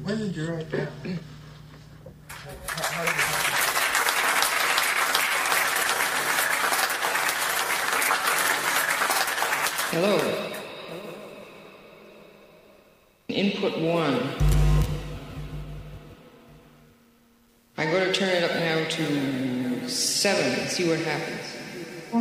When did you write that? How did it happen? Hello. Input 1. I'm going to turn it up now to 7 and see what happens.